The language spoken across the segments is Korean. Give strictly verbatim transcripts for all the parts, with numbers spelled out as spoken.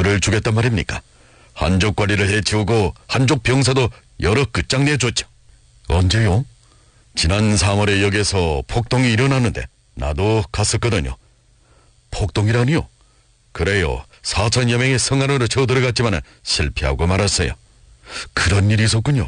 벌을 주겠단 말입니까? 한족 관리를 해치우고 한족 병사도 여러 끝장내줬죠. 언제요? 지난 삼월에 여기서 폭동이 일어났는데 나도 갔었거든요. 폭동이라니요? 그래요. 사천여 명의 성 안으로 쳐들어갔지만 실패하고 말았어요. 그런 일이 있었군요.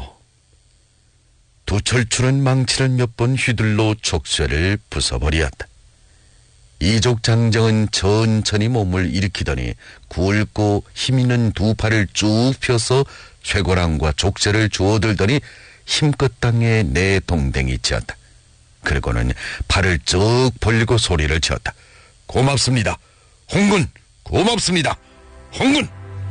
두철출은 망치를 몇 번 휘둘러 족쇄를 부숴버리었다. 이족 장정은 천천히 몸을 일으키더니 굵고 힘있는 두 팔을 쭉 펴서 쇠고랑과 족쇄를 주워들더니 힘껏 땅에 내동댕이 치었다. 그리고는 팔을 쭉 벌리고 소리를 지었다. 고맙습니다. 홍군 고맙습니다. 홍군.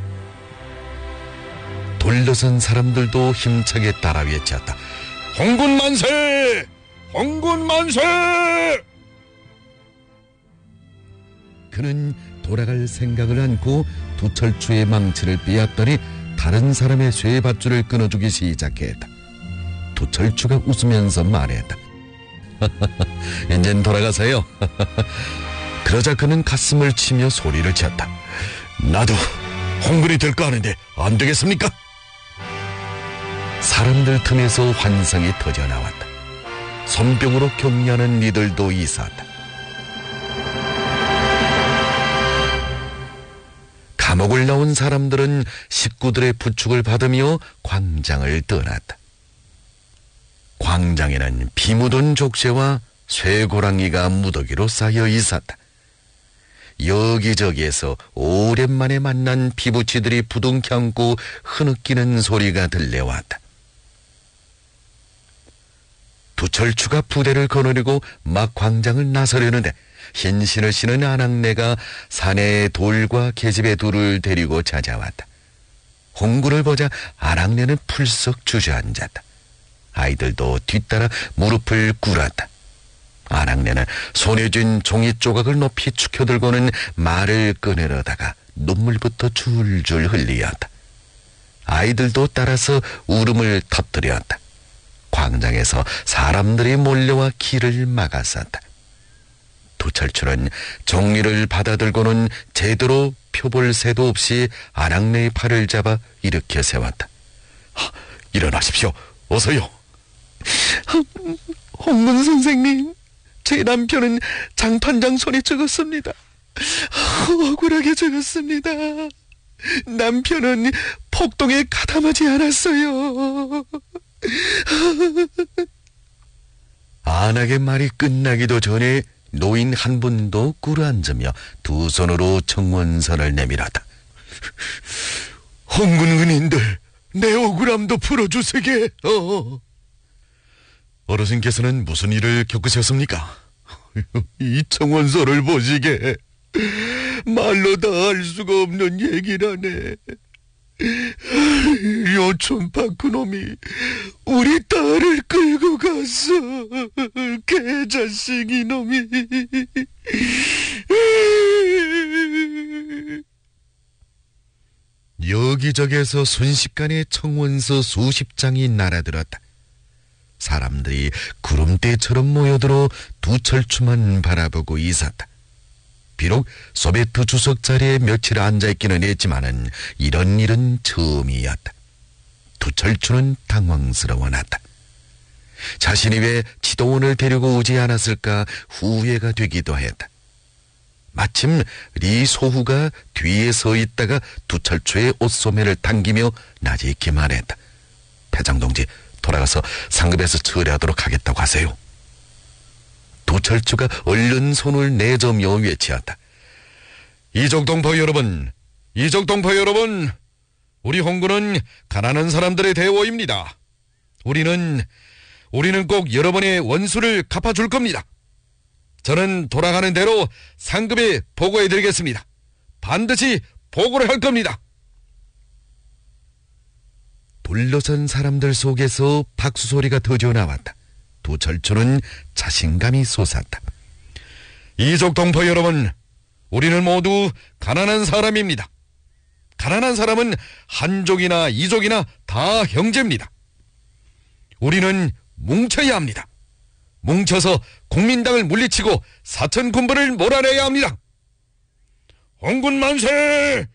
돌려선 사람들도 힘차게 따라 외쳤다. 홍군 만세! 홍군 만세! 그는 돌아갈 생각을 않고 두철추의 망치를 빼앗더니 다른 사람의 쇠밧줄을 끊어주기 시작했다. 두철추가 웃으면서 말했다. 이젠 돌아가세요. 그러자 그는 가슴을 치며 소리를 지었다. 나도 홍군이 될까 하는데 안 되겠습니까? 사람들 틈에서 환상이 터져나왔다. 손뼉으로 격려하는 이들도 있었다. 감옥을 나온 사람들은 식구들의 부축을 받으며 광장을 떠났다. 광장에는 피 묻은 족쇄와 쇠고랑이가 무더기로 쌓여 있었다. 여기저기에서 오랜만에 만난 피부치들이 부둥켜 안고 흐느끼는 소리가 들려왔다. 두철추가 부대를 거느리고 막 광장을 나서려는데 흰신을 신은 아낙네가 사내의 돌과 계집의 둘을 데리고 찾아왔다. 홍군을 보자 아낙네는 풀썩 주저앉았다. 아이들도 뒤따라 무릎을 꿇었다. 아낙네는 손에 쥔 종이 조각을 높이 축혀들고는 말을 꺼내려다가 눈물부터 줄줄 흘리었다. 아이들도 따라서 울음을 터뜨렸다. 광장에서 사람들이 몰려와 길을 막았었다. 두철출은 종이를 받아들고는 제대로 펴볼 새도 없이 아낙네의 팔을 잡아 일으켜 세웠다. 하, 일어나십시오. 어서요. 홍군 선생님, 제 남편은 장판장 손에 죽었습니다. 억울하게 죽었습니다. 남편은 폭동에 가담하지 않았어요. 아낙의 말이 끝나기도 전에 노인 한 분도 꿇어앉으며 두 손으로 청원서를 내밀었다. 홍군 은인들, 내 억울함도 풀어주세게. 어. 어르신께서는 무슨 일을 겪으셨습니까? 이 청원서를 보시게. 말로 다 할 수가 없는 얘기라네. 요촌파 그놈이 우리 딸을 끌고 갔어. 개자식 이놈이. 여기저기에서 순식간에 청원서 수십 장이 날아들었다. 사람들이 구름대처럼 모여들어 두철추만 바라보고 있었다. 비록 소베트 주석 자리에 며칠 앉아있기는 했지만은 이런 일은 처음이었다. 두철추는 당황스러워났다. 자신이 왜 지도원을 데리고 오지 않았을까 후회가 되기도 했다. 마침 리소후가 뒤에 서 있다가 두철추의 옷소매를 당기며 나직히 말했다. 패장동지, 돌아가서 상급에서 처리하도록 하겠다고 하세요. 두철추가 얼른 손을 내저며 외치었다. 이족동포 여러분, 이족동포 여러분, 우리 홍군은 가난한 사람들의 대원입니다. 우리는 우리는 꼭 여러분의 원수를 갚아줄 겁니다. 저는 돌아가는 대로 상급에 보고해드리겠습니다. 반드시 보고를 할 겁니다. 둘러선 사람들 속에서 박수 소리가 터져 나왔다. 두철추는 자신감이 솟았다. 이족 동포 여러분, 우리는 모두 가난한 사람입니다. 가난한 사람은 한족이나 이족이나 다 형제입니다. 우리는 뭉쳐야 합니다. 뭉쳐서 국민당을 물리치고 사천 군부를 몰아내야 합니다. 홍군 만세!